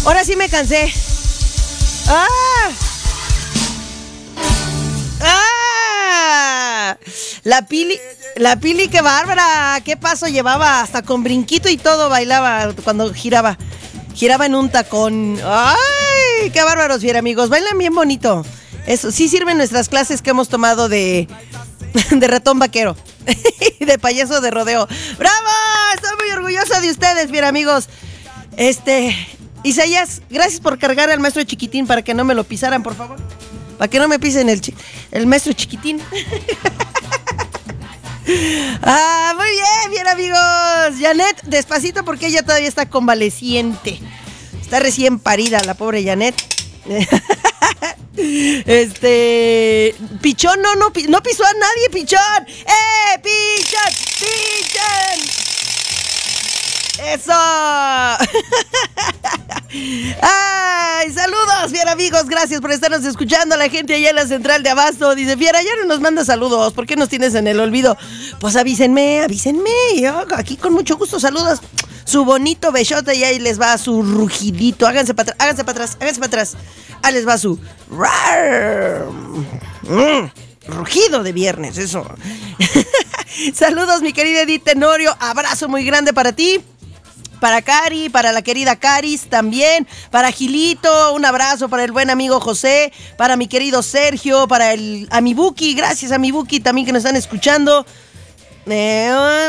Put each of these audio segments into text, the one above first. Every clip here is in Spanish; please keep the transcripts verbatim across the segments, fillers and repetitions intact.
Ahora sí me cansé. ¡Ah! ¡Ah! La Pili, la Pili, qué bárbara. ¿Qué paso llevaba? Hasta con brinquito y todo bailaba cuando giraba. Giraba en un tacón. ¡Ay! ¡Qué bárbaros, bien amigos! Bailan bien bonito. Eso, sí sirven nuestras clases que hemos tomado de, de ratón vaquero. De payaso de rodeo. ¡Bravo! Estoy muy orgullosa de ustedes, bien amigos. Este... Isaías, gracias por cargar al maestro Chiquitín para que no me lo pisaran, por favor. Para que no me pisen el, chi- el maestro Chiquitín. Ah, muy bien, bien amigos. Janet, despacito porque ella todavía está convaleciente. Está recién parida la pobre Janet. Este... Pichón, no, no, no pisó a nadie, Pichón. ¡Eh, Pichón! ¡Pichón! ¡Eso! ¡Ay! Saludos, bien amigos, gracias por estarnos escuchando. La gente allá en la central de Abasto dice: Fiera, ya no nos manda saludos, ¿por qué nos tienes en el olvido? Pues avísenme, avísenme, yo aquí con mucho gusto, saludos. Su bonito besote y ahí les va su rugidito. Háganse para atrás, háganse para atrás, háganse para atrás. Ahí les va su mm, rugido de viernes, eso. Saludos, mi querida Edith Tenorio, abrazo muy grande para ti. Para Cari, para la querida Caris también, para Gilito, un abrazo para el buen amigo José, para mi querido Sergio, para el a mi Buki, gracias a mi Buki también que nos están escuchando. Eh,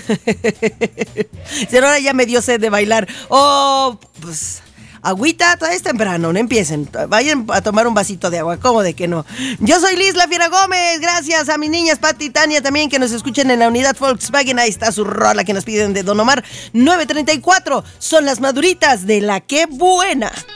si ahora ya me dio sed de bailar. Oh, pues agüita, todavía es temprano, no empiecen. Vayan a tomar un vasito de agua, ¿cómo de que no? Yo soy Liz La Fiera Gómez, gracias a mis niñas Pati y Tania también que nos escuchen en la unidad Volkswagen. Ahí está su rola que nos piden de Don Omar. nueve treinta y cuatro, son las maduritas de La Qué Buena.